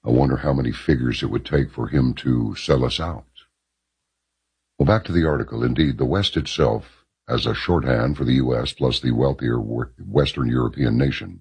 I wonder how many figures it would take for him to sell us out. Well, back to the article. Indeed, the West itself, as a shorthand for the U.S. plus the wealthier Western European nation,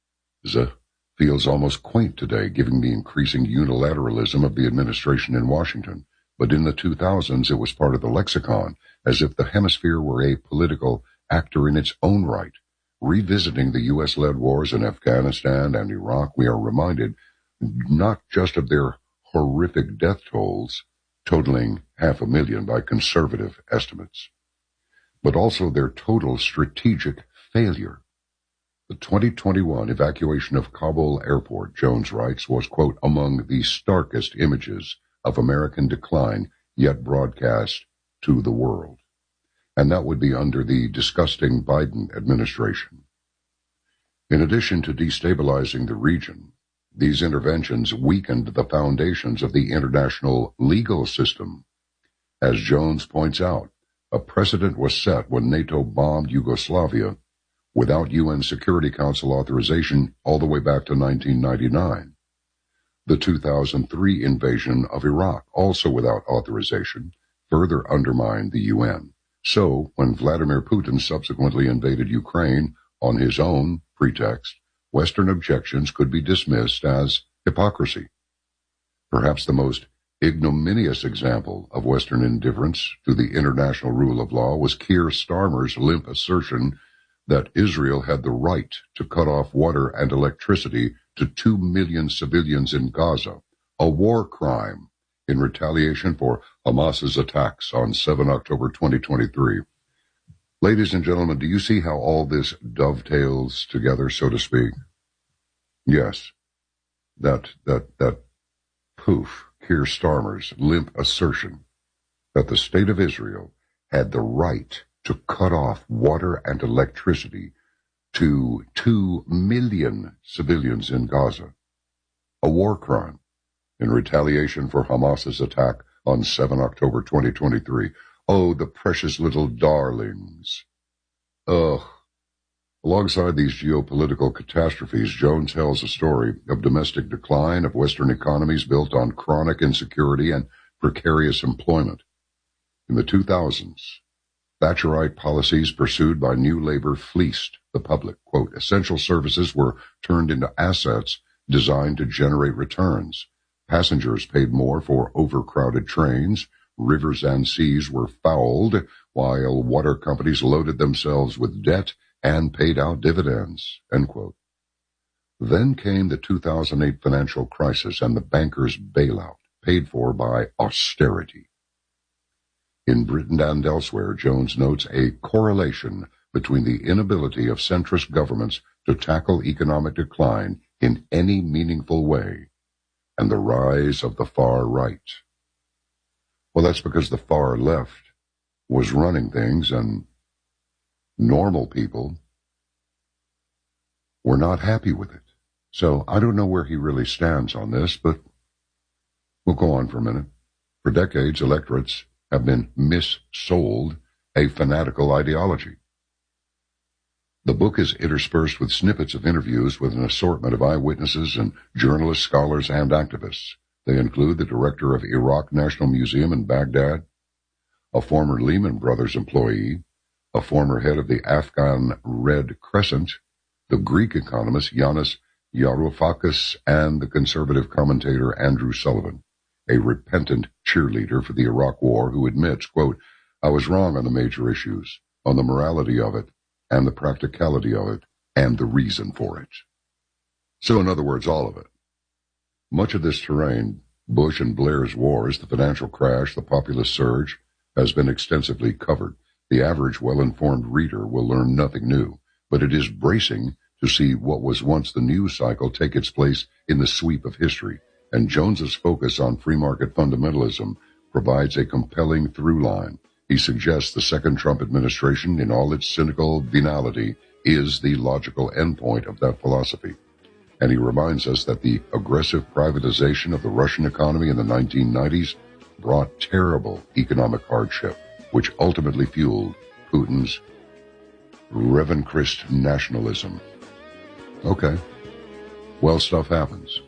feels almost quaint today, given the increasing unilateralism of the administration in Washington. But in the 2000s, it was part of the lexicon, as if the hemisphere were a political actor in its own right. Revisiting the U.S.-led wars in Afghanistan and Iraq, we are reminded not just of their horrific death tolls, totaling 500,000 by conservative estimates, but also their total strategic failure. The 2021 evacuation of Kabul airport, Jones writes, was, quote, among the starkest images of American decline yet broadcast to the world. And that would be under the disgusting Biden administration. In addition to destabilizing the region, these interventions weakened the foundations of the international legal system. As Jones points out, a precedent was set when NATO bombed Yugoslavia without UN Security Council authorization all the way back to 1999. The 2003 invasion of Iraq, also without authorization, further undermined the UN. So, when Vladimir Putin subsequently invaded Ukraine on his own pretext, Western objections could be dismissed as hypocrisy. Perhaps the most ignominious example of Western indifference to the international rule of law was Keir Starmer's limp assertion that Israel had the right to cut off water and electricity to 2 million civilians in Gaza, a war crime, in retaliation for Hamas's attacks on 7 October 2023. Ladies and gentlemen, do you see how all this dovetails together, so to speak? Yes, that poof, Keir Starmer's limp assertion that the state of Israel had the right to cut off water and electricity to 2 million civilians in Gaza, a war crime, in retaliation for Hamas's attack on 7 October 2023. Oh, the precious little darlings. Ugh. Alongside these geopolitical catastrophes, Jones tells a story of domestic decline of Western economies built on chronic insecurity and precarious employment. In the 2000s, Thatcherite policies pursued by New Labor fleeced the public. Quote, essential services were turned into assets designed to generate returns. Passengers paid more for overcrowded trains. Rivers and seas were fouled, while water companies loaded themselves with debt and paid out dividends. End quote. Then came the 2008 financial crisis and the bankers' bailout, paid for by austerity. In Britain and elsewhere, Jones notes a correlation between the inability of centrist governments to tackle economic decline in any meaningful way and the rise of the far right. Well, that's because the far left was running things and normal people were not happy with it. So I don't know where he really stands on this, but we'll go on for a minute. For decades, electorates have been missold a fanatical ideology. The book is interspersed with snippets of interviews with an assortment of eyewitnesses and journalists, scholars, and activists. They include the director of Iraq National Museum in Baghdad, a former Lehman Brothers employee, a former head of the Afghan Red Crescent, the Greek economist Yanis Varoufakis, and the conservative commentator Andrew Sullivan, a repentant cheerleader for the Iraq War who admits, quote, I was wrong on the major issues, on the morality of it, and the practicality of it, and the reason for it. So, in other words, all of it. Much of this terrain, Bush and Blair's wars, the financial crash, the populist surge, has been extensively covered. The average well-informed reader will learn nothing new, but it is bracing to see what was once the news cycle take its place in the sweep of history, and Jones's focus on free market fundamentalism provides a compelling through line. He suggests the second Trump administration, in all its cynical venality, is the logical endpoint of that philosophy. And he reminds us that the aggressive privatization of the Russian economy in the 1990s brought terrible economic hardship, which ultimately fueled Putin's Revanchist nationalism. Okay. Well, stuff happens.